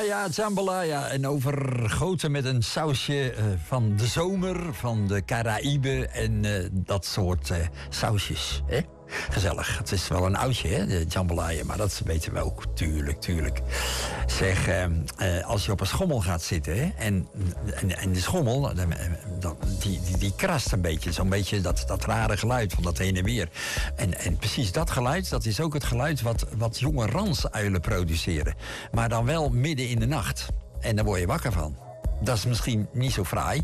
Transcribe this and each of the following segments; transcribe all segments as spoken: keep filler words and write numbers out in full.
Jambalaya, jambalaya. En overgoten met een sausje uh, van de zomer, van de Caraïbe en uh, dat soort uh, sausjes. Hè? Gezellig. Het is wel een oudje, hè, de jambalaya, maar dat weten we ook. Tuurlijk, tuurlijk. Zeg, uh, uh, als je op een schommel gaat zitten, hè, en, en, en de schommel, uh, die, die, die krast een beetje. Zo'n beetje dat, dat rare geluid van dat heen en weer. En, en precies dat geluid, dat is ook het geluid wat, wat jonge ransuilen produceren. Maar dan wel midden in de nacht. En daar word je wakker van. Dat is misschien niet zo fraai.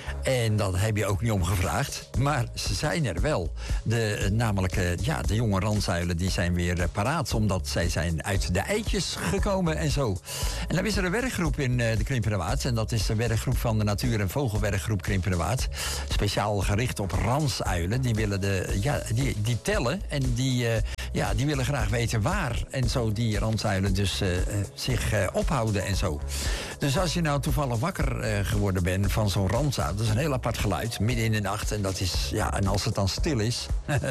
En dat heb je ook niet om gevraagd. Maar ze zijn er wel. De, namelijk, uh, ja, de jonge ransuilen die zijn weer uh, paraat. Omdat zij zijn uit de eitjes gekomen en zo. En dan is er een werkgroep in uh, de Krimpenerwaard. En dat is de werkgroep van de Natuur- en Vogelwerkgroep Krimpenerwaard. Speciaal gericht op ransuilen. Die willen de, ja, die, die tellen. En die, uh, ja, die willen graag weten waar. En zo die ransuilen dus uh, uh, zich uh, ophouden en zo. Dus als je nou toevallig wakker uh, geworden bent van zo'n ransuil, dat is een heel apart geluid, midden in de nacht. En dat is, ja, en als het dan stil is,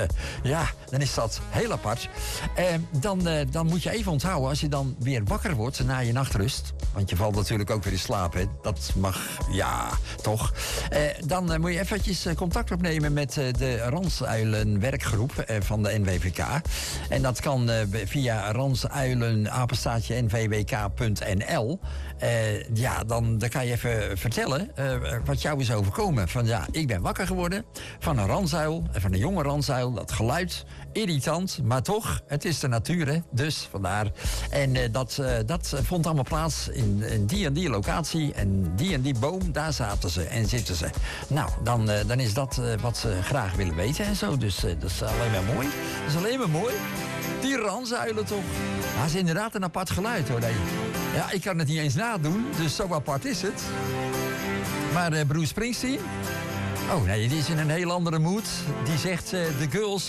ja, dan is dat heel apart. Uh, dan, uh, dan moet je even onthouden, als je dan weer wakker wordt na je nachtrust, want je valt natuurlijk ook weer in slaap, hè. Dat mag, ja, toch. Uh, dan uh, moet je eventjes uh, contact opnemen met uh, de ransuilenwerkgroep uh, van de N W V K. En dat kan uh, via ransuilen apenstaartje n v w k punt n l. Uh, ja, dan, dan kan je even vertellen uh, wat jou is overkomen. Van ja, ik ben wakker geworden van een ransuil, van een jonge ransuil. Dat geluid, irritant, maar toch, het is de natuur, hè? Dus vandaar. En uh, dat, uh, dat vond allemaal plaats in, in die en die locatie. En die en die boom, daar zaten ze en zitten ze. Nou, dan, uh, dan is dat uh, wat ze graag willen weten en zo. Dus uh, dat is alleen maar mooi. Dat is alleen maar mooi. Die ransuilen toch. Dat is inderdaad een apart geluid, hoor. Nee. Ja, ik kan het niet eens nadoen, dus zo apart is het. Maar uh, Bruce Springsteen? Oh nee, die is in een heel andere mood. Die zegt, uh, de girls